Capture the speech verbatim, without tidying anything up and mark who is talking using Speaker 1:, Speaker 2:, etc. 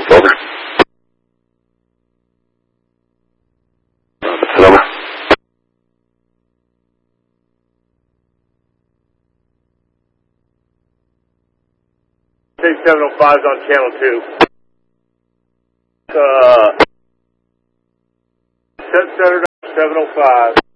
Speaker 1: Over. Over.
Speaker 2: seven oh five is on channel two. Uh, seven oh five.